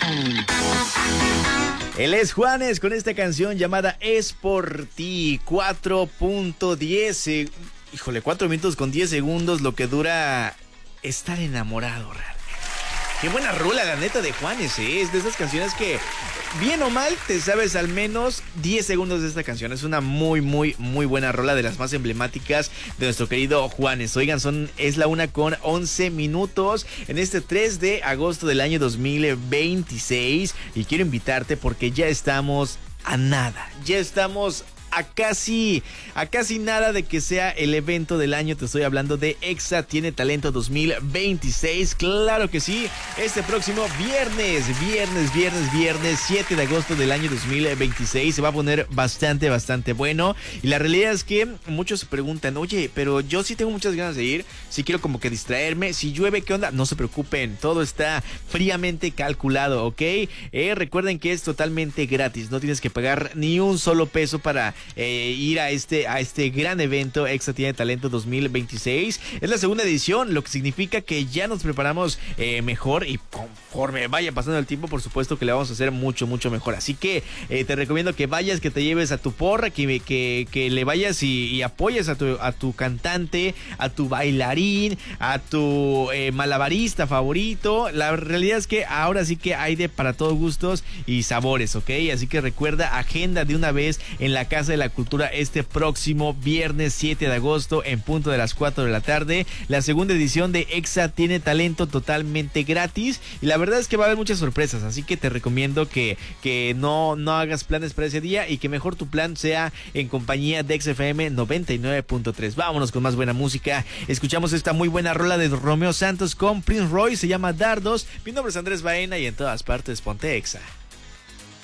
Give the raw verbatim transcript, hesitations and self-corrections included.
Él es Juanes con esta canción llamada Es por ti. cuatro punto diez. Híjole, cuatro minutos con diez segundos lo que dura estar enamorado realmente. Qué buena rola, la neta, de Juanes, ¿eh? Es de esas canciones que, bien o mal, te sabes al menos diez segundos de esta canción. Es una muy, muy, muy buena rola, de las más emblemáticas de nuestro querido Juanes. Oigan, son, es la una con once minutos en este tres de agosto del año dos mil veintiséis. Y quiero invitarte porque ya estamos a nada. Ya estamos a casi, a casi nada de que sea el evento del año. Te estoy hablando de Exa Tiene Talento dos mil veintiséis. Claro que sí, este próximo viernes, viernes, viernes, viernes siete de agosto del año dos mil veintiséis. Se va a poner bastante, bastante bueno. Y la realidad es que muchos se preguntan, oye, pero yo sí tengo muchas ganas de ir, sí quiero como que distraerme, si llueve, ¿qué onda? No se preocupen, todo está fríamente calculado, ¿ok? Eh, recuerden que es totalmente gratis, no tienes que pagar ni un solo peso para Eh, ir a este, a este gran evento Exa Tiene Talento dos mil veintiséis. Es la segunda edición, lo que significa que ya nos preparamos eh, mejor, y conforme vaya pasando el tiempo, por supuesto que le vamos a hacer mucho, mucho mejor. Así que eh, te recomiendo que vayas, que te lleves a tu porra, que, que, que le vayas y, y apoyes a tu, a tu cantante, a tu bailarín, a tu eh, malabarista favorito. La realidad es que ahora sí que hay de para todos gustos y sabores, ¿ok? Así que recuerda, agenda de una vez en la Casa de la Cultura este próximo viernes siete de agosto en punto de las cuatro de la tarde, la segunda edición de Exa Tiene Talento, totalmente gratis, y la verdad es que va a haber muchas sorpresas, así que te recomiendo que, que no, no hagas planes para ese día y que mejor tu plan sea en compañía de X F M noventa y nueve punto tres. Vámonos con más buena música. Escuchamos esta muy buena rola de Romeo Santos con Prince Royce, se llama Dardos. Mi nombre es Andrés Baena y en todas partes ponte Exa.